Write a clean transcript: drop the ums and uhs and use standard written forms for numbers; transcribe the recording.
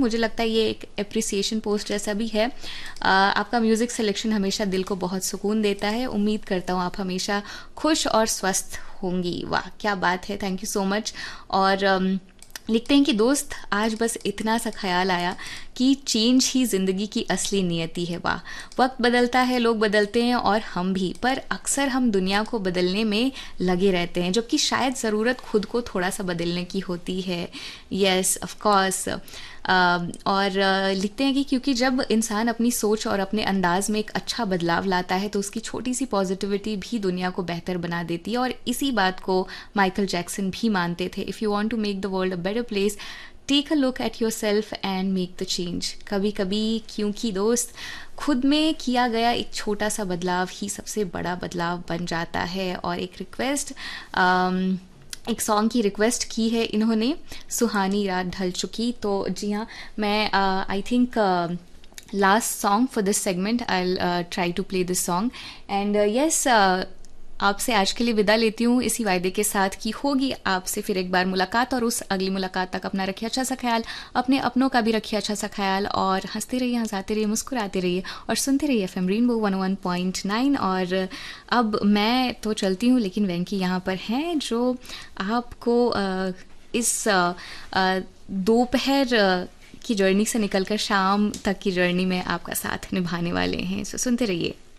मुझे लगता है ये एक एप्रिसिएशन पोस्ट जैसा भी है। आपका म्यूज़िक सिलेक्शन हमेशा दिल को बहुत सुकून देता है। उम्मीद करता हूँ आप हमेशा खुश और स्वस्थ होंगी। वाह क्या बात है, थैंक यू सो मच। और लिखते हैं कि दोस्त आज बस इतना सा ख्याल आया कि चेंज ही ज़िंदगी की असली नियति है। वाह, वक्त बदलता है, लोग बदलते हैं और हम भी, पर अक्सर हम दुनिया को बदलने में लगे रहते हैं, जबकि शायद ज़रूरत खुद को थोड़ा सा बदलने की होती है। Yes of course. और लिखते हैं कि क्योंकि जब इंसान अपनी सोच और अपने अंदाज में एक अच्छा बदलाव लाता है तो उसकी छोटी सी पॉजिटिविटी भी दुनिया को बेहतर बना देती है। और इसी बात को माइकल जैक्सन भी मानते थे। If you want to make the world a better place, take a look at your self and make the change. कभी कभी क्योंकि दोस्त खुद में किया गया एक छोटा सा बदलाव ही सबसे बड़ा बदलाव बन जाता है। और एक रिक्वेस्ट, एक सॉन्ग की रिक्वेस्ट की है इन्होंने, सुहानी रात ढल चुकी। तो जी हाँ, मैं I think last song for this segment I try to play this song. And yes, आपसे आज के लिए विदा लेती हूँ इसी वायदे के साथ कि होगी आपसे फिर एक बार मुलाकात। और उस अगली मुलाकात तक अपना रखिए अच्छा सा ख्याल, अपने अपनों का भी रखिए अच्छा सा ख्याल। और हंसते रहिए, हंसाते रहिए, मुस्कुराते रहिए और सुनते रहिए FM रेनबो 101.9। और अब मैं तो चलती हूँ, लेकिन वेंकी यहाँ पर हैं जो आपको इस दोपहर की जर्नी से निकलकर शाम तक की जर्नी में आपका साथ निभाने वाले हैं। सो सुनते रहिए।